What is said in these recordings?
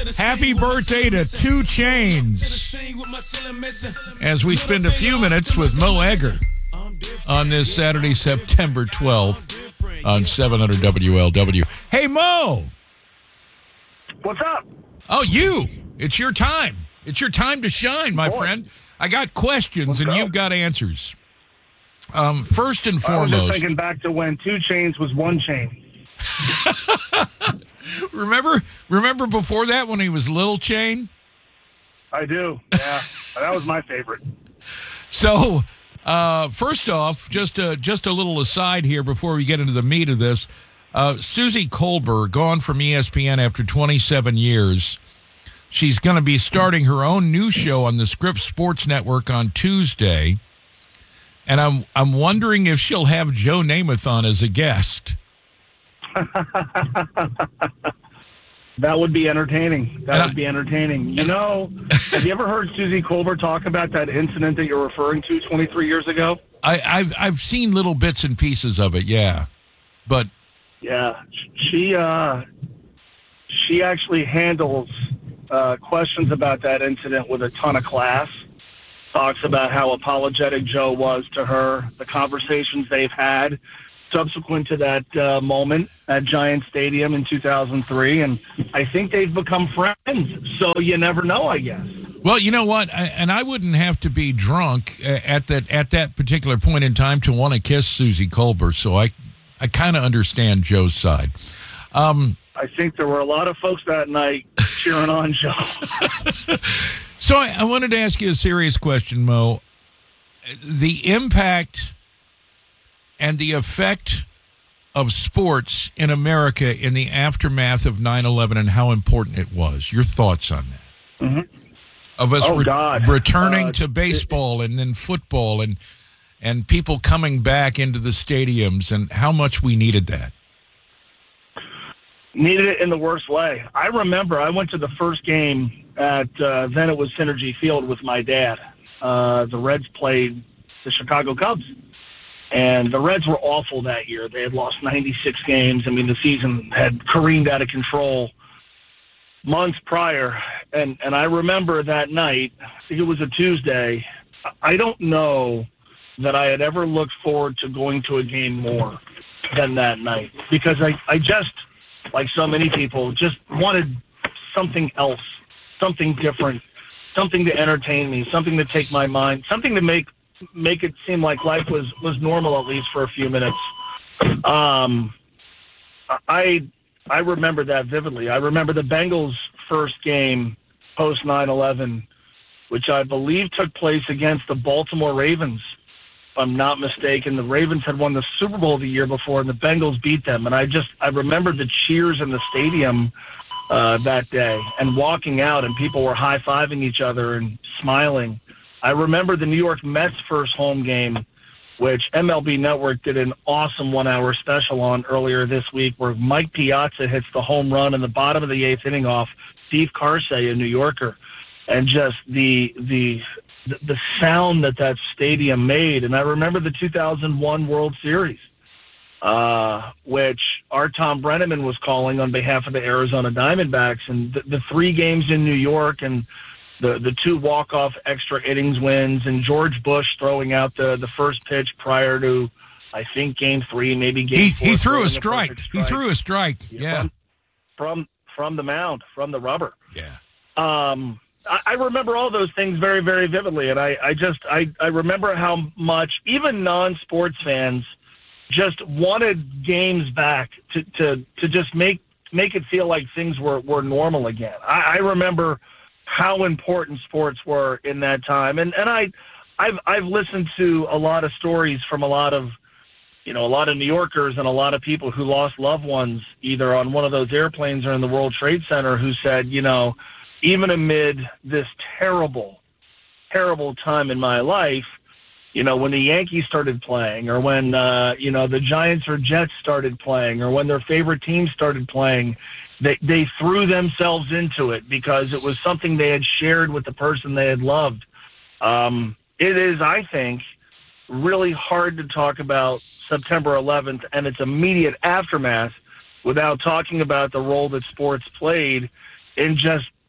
Happy birthday to 2 Chainz as we spend a few minutes with Mo Egger on this Saturday, September 12th on 700 WLW. Hey, Mo. What's up? Oh, you. It's your time. It's your time to shine, my friend. I got questions, and you've got answers. First and foremost, I was just thinking back to when 2 Chainz was 1 chain. Remember before that when he was Lil Chain? I do. Yeah, that was my favorite. So, first off, just a little aside here before we get into the meat of this. Suzy Kolber, gone from ESPN after 27 years. She's going to be starting her own new show on the Scripps Sports Network on Tuesday. And I'm wondering if she'll have Joe Namath on as a guest. That would be entertaining. Have you ever heard Suzy Kolber talk about that incident that you're referring to 23 years ago? I've seen little bits and pieces of it, yeah. But yeah, she actually handles questions about that incident with a ton of class. Talks about how apologetic Joe was to her, the conversations they've had subsequent to that moment at Giant Stadium in 2003, and I think they've become friends. So you never know, I guess. Well, you know what? I wouldn't have to be drunk at that particular point in time to want to kiss Suzy Kolber. So I kind of understand Joe's side. I think there were a lot of folks that night cheering on Joe. So I wanted to ask you a serious question, Mo. The impact and the effect of sports in America in the aftermath of 9/11 and how important it was. Your thoughts on that? Mm-hmm. Of us returning to baseball and then football and people coming back into the stadiums and how much we needed that. Needed it in the worst way. I remember I went to the first game at, then it was Synergy Field with my dad. The Reds played the Chicago Cubs. And the Reds were awful that year. They had lost 96 games. I mean, the season had careened out of control months prior. And I remember that night, I think it was a Tuesday, I don't know that I had ever looked forward to going to a game more than that night. Because I just, like so many people, just wanted something else, something different, something to entertain me, something to take my mind, something to make it seem like life was normal, at least for a few minutes. I remember that vividly. I remember the Bengals' first game post 9/11, which I believe took place against the Baltimore Ravens, if I'm not mistaken. The Ravens had won the Super Bowl the year before, and the Bengals beat them. And I remember the cheers in the stadium that day and walking out, and people were high-fiving each other and smiling. I remember the New York Mets' first home game, which MLB Network did an awesome 1-hour special on earlier this week, where Mike Piazza hits the home run in the bottom of the 8th inning off Steve Karsay, a New Yorker, and just the sound that stadium made. And I remember the 2001 World Series, which our Tom Brenneman was calling on behalf of the Arizona Diamondbacks, and the 3 games in New York and the 2 walk-off extra innings wins, and George Bush throwing out the first pitch prior to, I think, Game 3, maybe Game 4. He threw a strike. He threw a strike. Yeah. From the mound, from the rubber. Yeah. I remember all those things very, very vividly, and I remember how much even non-sports fans just wanted games back to just make it feel like things were normal again. I remember how important sports were in that time. And I've listened to a lot of stories from a lot of New Yorkers and a lot of people who lost loved ones either on one of those airplanes or in the World Trade Center, who said, even amid this terrible, terrible time in my life, when the Yankees started playing, or when, the Giants or Jets started playing, or when their favorite team started playing, they threw themselves into it because it was something they had shared with the person they had loved. It is, I think, really hard to talk about September 11th and its immediate aftermath without talking about the role that sports played in just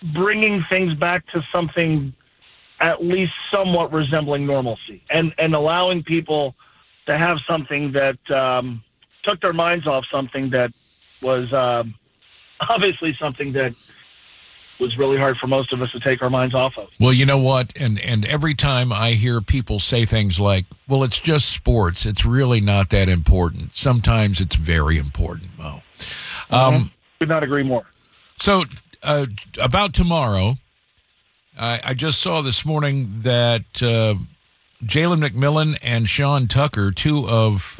bringing things back to something at least somewhat resembling normalcy, and allowing people to have something that took their minds off something that was obviously something that was really hard for most of us to take our minds off of. Well, you know what? And every time I hear people say things like, well, it's just sports, it's really not that important. Sometimes it's very important, Mo. Could not agree more. So about tomorrow, I just saw this morning that Jalen McMillan and Sean Tucker, two of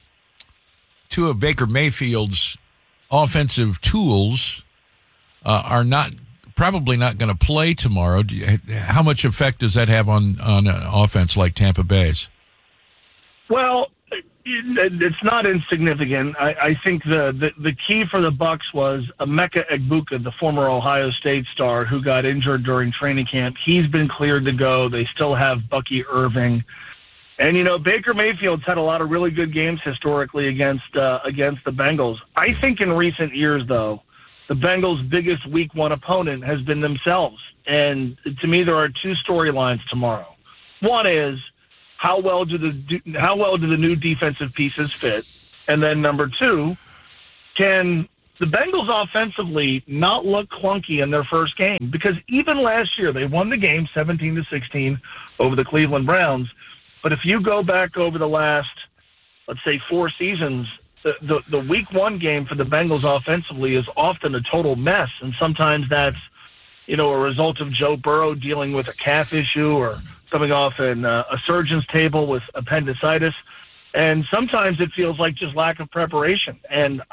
Baker Mayfield's offensive tools, are probably not going to play tomorrow. How much effect does that have on an offense like Tampa Bay's? Well, it's not insignificant. I think the key for the Bucs was Emeka Egbuka, the former Ohio State star who got injured during training camp. He's been cleared to go. They still have Bucky Irving. And, Baker Mayfield's had a lot of really good games historically against the Bengals. I think in recent years, though, the Bengals' biggest week one opponent has been themselves. And to me, there are two storylines tomorrow. One is, how well do the new defensive pieces fit? And then number two, can the Bengals offensively not look clunky in their first game? Because even last year, they won the game 17-16 over the Cleveland Browns. But if you go back over the last, let's say, 4 seasons, the week one game for the Bengals offensively is often a total mess. And sometimes that's, a result of Joe Burrow dealing with a calf issue or coming off a surgeon's table with appendicitis. And sometimes it feels like just lack of preparation. And,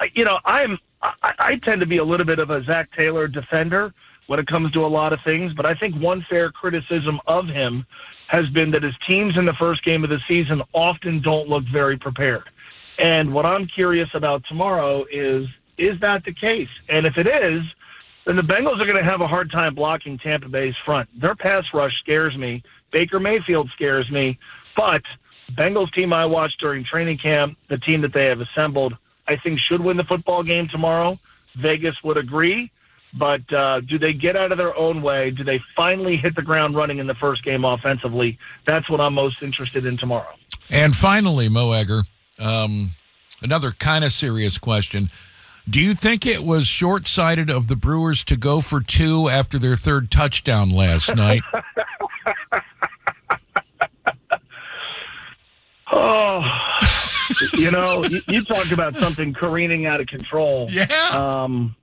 I tend to be a little bit of a Zach Taylor defender when it comes to a lot of things. But I think one fair criticism of him has been that his teams in the first game of the season often don't look very prepared. And what I'm curious about tomorrow is that the case? And if it is, then the Bengals are going to have a hard time blocking Tampa Bay's front. Their pass rush scares me. Baker Mayfield scares me. But Bengals team I watched during training camp, the team that they have assembled, I think should win the football game tomorrow. Vegas would agree. But do they get out of their own way? Do they finally hit the ground running in the first game offensively? That's what I'm most interested in tomorrow. And finally, Mo Egger, another kind of serious question. Do you think it was short-sighted of the Brewers to go for 2 after their third touchdown last night? You talk about something careening out of control. Yeah.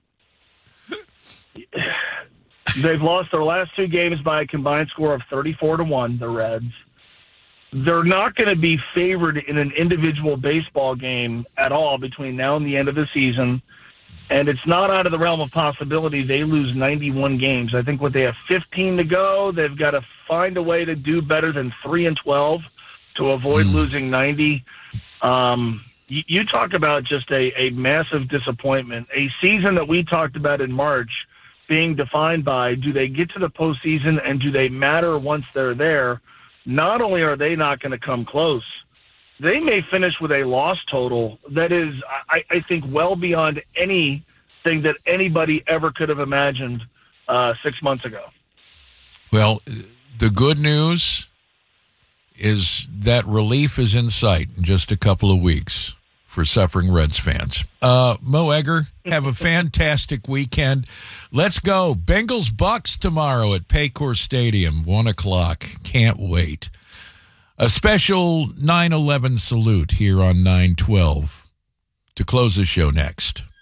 They've lost their last 2 games by a combined score of 34-1, the Reds. They're not going to be favored in an individual baseball game at all between now and the end of the season. And it's not out of the realm of possibility they lose 91 games. I think they have 15 to go. They've got to find a way to do better than 3-12 to avoid losing 90. You talk about just a massive disappointment. A season that we talked about in March being defined by, do they get to the postseason and do they matter once they're there? Not only are they not going to come close, they may finish with a loss total that is, I think, well beyond anything that anybody ever could have imagined 6 months ago. Well, the good news is that relief is in sight in just a couple of weeks for suffering Reds fans. Mo Egger, have a fantastic weekend. Let's go. Bengals Bucks tomorrow at Paycor Stadium, 1:00. Can't wait. A special 9/11 salute here on 9/12 to close the show next.